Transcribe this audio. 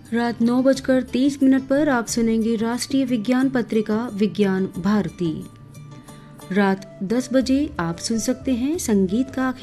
रात 9:30 पर आप सुनेंगे राष्ट्रीय विज्ञान पत्रिका विज्ञान भारती। रात 10 बजे आप सुन सकते हैं संगीत का